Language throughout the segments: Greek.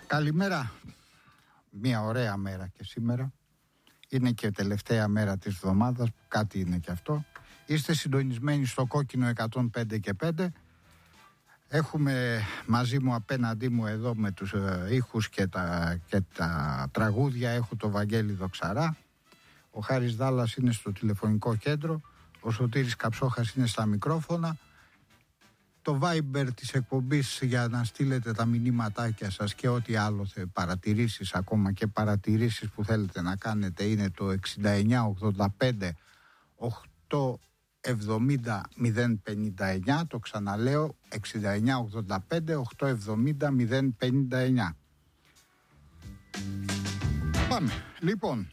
Καλημέρα. Μια ωραία μέρα και σήμερα. Είναι και τελευταία μέρα της εβδομάδας, που κάτι είναι και αυτό. Είστε συντονισμένοι στο κόκκινο 105 και 5. Έχουμε μαζί μου, απέναντί μου εδώ, με τους ήχους και τα τραγούδια, έχω το Βαγγέλη Δοξαρά. Ο Χάρης Δάλλας είναι στο τηλεφωνικό κέντρο. Ο Σωτήρης Καψόχας είναι στα μικρόφωνα. Το Viber της εκπομπής για να στείλετε τα μηνύματάκια σας και ό,τι άλλο παρατηρήσεις, ακόμα και παρατηρήσεις που θέλετε να κάνετε, είναι το 6985 870 059. Το ξαναλέω, 6985 870 059. Πάμε. Λοιπόν,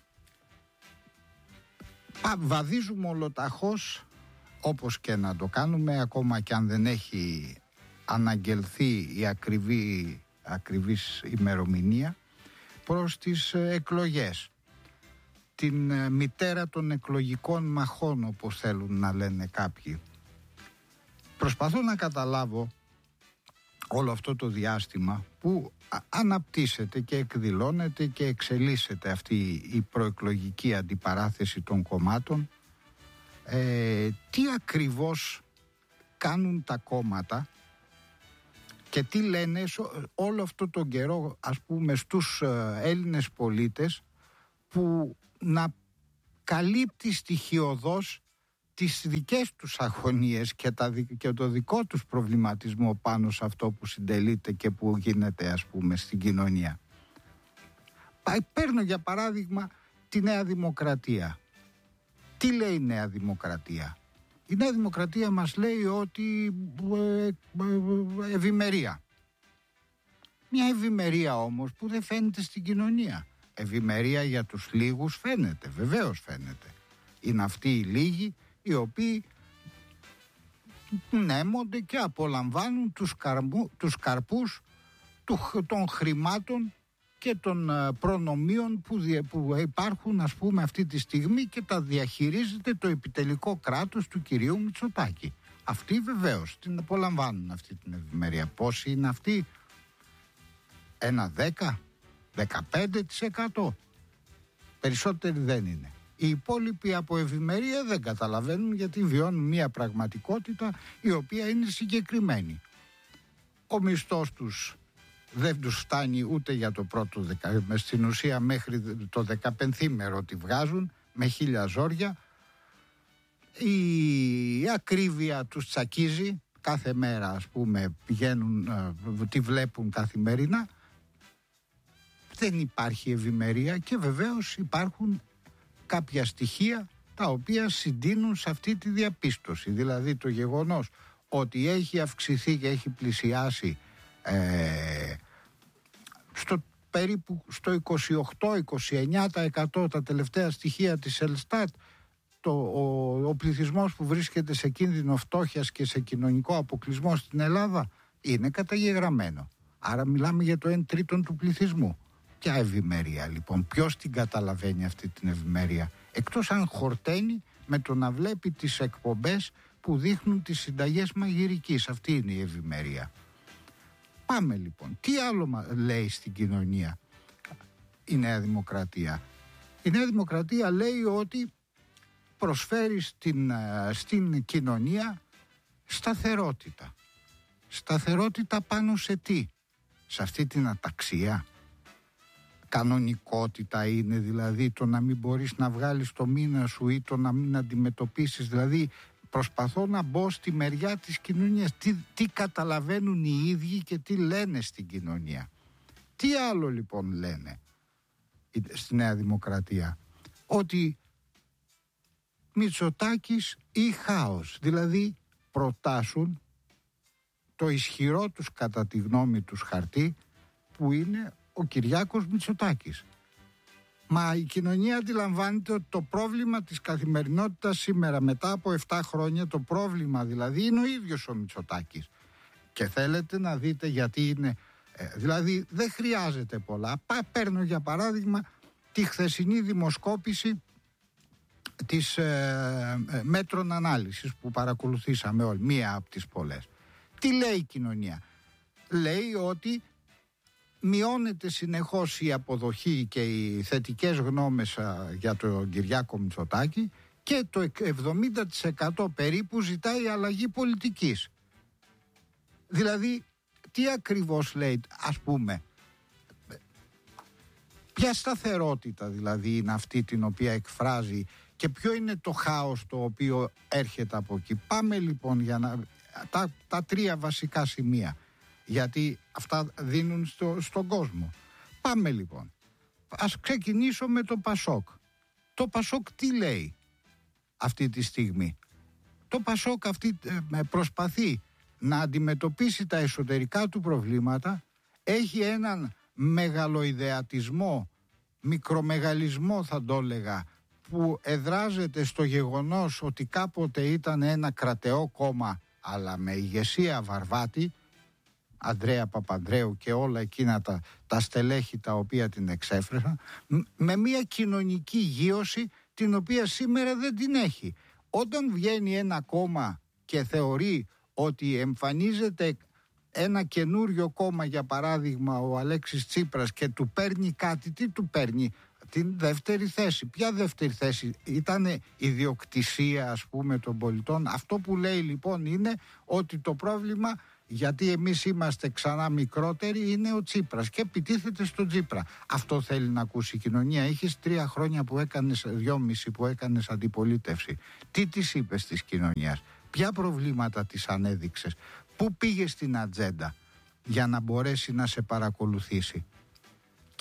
βαδίζουμε ολοταχώς, όπως και να το κάνουμε, ακόμα και αν δεν έχει αναγγελθεί η ακριβής ημερομηνία, προς τις εκλογές. Την μητέρα των εκλογικών μαχών, όπως θέλουν να λένε κάποιοι. Προσπαθώ να καταλάβω όλο αυτό το διάστημα που αναπτύσσεται και εκδηλώνεται και εξελίσσεται αυτή η προεκλογική αντιπαράθεση των κομμάτων. Τι ακριβώς κάνουν τα κόμματα και τι λένε όλο αυτό τον καιρό, ας πούμε, στους Έλληνες πολίτες, που να καλύπτει στοιχειωδώς τις δικές τους αγωνίες και το δικό τους προβληματισμό πάνω σε αυτό που συντελείται και που γίνεται, ας πούμε, στην κοινωνία. Παίρνω για παράδειγμα τη Νέα Δημοκρατία. Τι λέει η Νέα Δημοκρατία? Η Νέα Δημοκρατία μας λέει ότι ευημερία. Μια ευημερία όμως που δεν φαίνεται στην κοινωνία. Ευημερία για τους λίγους φαίνεται, βεβαίως φαίνεται. Είναι αυτοί οι λίγοι οι οποίοι νέμονται και απολαμβάνουν τους καρπούς των χρημάτων και των προνομίων που υπάρχουν, ας πούμε, αυτή τη στιγμή, και τα διαχειρίζεται το επιτελικό κράτος του κυρίου Μητσοτάκη. Αυτοί βεβαίως την απολαμβάνουν αυτή την ευημερία. Πόσοι είναι αυτοί? Ένα 10-15%. Περισσότεροι δεν είναι. Οι υπόλοιποι από ευημερία δεν καταλαβαίνουν, γιατί βιώνουν μια πραγματικότητα η οποία είναι συγκεκριμένη. Ο μισθός τους δεν τους φτάνει ούτε για το πρώτο στην ουσία μέχρι το 15ήμερο τη βγάζουν με 1000 ζόρια. Η ακρίβεια τους τσακίζει κάθε μέρα, ας πούμε, πηγαίνουν, τη βλέπουν καθημερινά. Δεν υπάρχει ευημερία και βεβαίως υπάρχουν κάποια στοιχεία τα οποία συντείνουν σε αυτή τη διαπίστωση. Δηλαδή το γεγονός ότι έχει αυξηθεί και έχει πλησιάσει περίπου στο 28-29% τα τελευταία στοιχεία της Ελστάτ, ο πληθυσμός που βρίσκεται σε κίνδυνο φτώχειας και σε κοινωνικό αποκλεισμό στην Ελλάδα είναι καταγεγραμμένο. Άρα μιλάμε για το 1/3 του πληθυσμού. Ποια ευημερία λοιπόν? Ποιος την καταλαβαίνει αυτή την ευημερία, εκτός αν χορταίνει με το να βλέπει τις εκπομπές που δείχνουν τις συνταγές μαγειρικής? Αυτή είναι η ευημερία. Πάμε λοιπόν. Τι άλλο λέει στην κοινωνία η Νέα Δημοκρατία? Η Νέα Δημοκρατία λέει ότι προσφέρει στην κοινωνία σταθερότητα. Σταθερότητα πάνω σε τι? Σε αυτή την αταξία? Κανονικότητα είναι δηλαδή το να μην μπορείς να βγάλεις το μήνα σου ή το να μην αντιμετωπίσεις? Δηλαδή προσπαθώ να μπω στη μεριά της κοινωνίας. Τι καταλαβαίνουν οι ίδιοι και τι λένε στην κοινωνία. Τι άλλο λοιπόν λένε στη Νέα Δημοκρατία? Ότι Μητσοτάκης ή χάος. Δηλαδή προτάσουν το ισχυρό τους, κατά τη γνώμη τους, χαρτί, που είναι ο Κυριάκος Μητσοτάκης. Μα η κοινωνία αντιλαμβάνεται ότι το πρόβλημα της καθημερινότητας σήμερα, μετά από 7 χρόνια, το πρόβλημα δηλαδή είναι ο ίδιος ο Μητσοτάκης. Και θέλετε να δείτε γιατί είναι. Δηλαδή δεν χρειάζεται πολλά. Παίρνω για παράδειγμα τη χθεσινή δημοσκόπηση της μέτρων ανάλυσης που παρακολουθήσαμε όλοι, μία από τις πολλές. Τι λέει η κοινωνία? Λέει ότι μειώνεται συνεχώς η αποδοχή και οι θετικές γνώμες για τον Κυριάκο Μητσοτάκη και το 70% περίπου ζητάει αλλαγή πολιτικής. Δηλαδή, τι ακριβώς λέει, ας πούμε, ποια σταθερότητα δηλαδή είναι αυτή την οποία εκφράζει και ποιο είναι το χάος το οποίο έρχεται από εκεί. Πάμε λοιπόν για τα τρία βασικά σημεία, γιατί αυτά δίνουν στον κόσμο. Πάμε λοιπόν. Ας ξεκινήσω με το Πασόκ. Το Πασόκ τι λέει αυτή τη στιγμή? Το Πασόκ προσπαθεί να αντιμετωπίσει τα εσωτερικά του προβλήματα, έχει έναν μεγαλοειδεατισμό, μικρομεγαλισμό θα το έλεγα, που εδράζεται στο γεγονός ότι κάποτε ήταν ένα κρατεό κόμμα, αλλά με ηγεσία Βαρβάτη, Ανδρέα Παπανδρέου και όλα εκείνα τα στελέχη τα οποία την εξέφρασαν, με μια κοινωνική γείωση την οποία σήμερα δεν την έχει. Όταν βγαίνει ένα κόμμα και θεωρεί ότι εμφανίζεται ένα καινούριο κόμμα, για παράδειγμα ο Αλέξης Τσίπρας, και του παίρνει κάτι, τι του παίρνει? Την δεύτερη θέση. Ποια δεύτερη θέση? Ήτανε ιδιοκτησία, ας πούμε, των πολιτών. Αυτό που λέει λοιπόν είναι ότι το πρόβλημα, γιατί εμείς είμαστε ξανά μικρότεροι, είναι ο Τσίπρας και επιτίθεται στον Τσίπρα. Αυτό θέλει να ακούσει η κοινωνία? Είχες 3 χρόνια που έκανες, 2,5 που έκανες αντιπολίτευση. Τι της είπες της κοινωνίας? Ποια προβλήματα της ανέδειξες? Πού πήγες στην ατζέντα για να μπορέσει να σε παρακολουθήσει?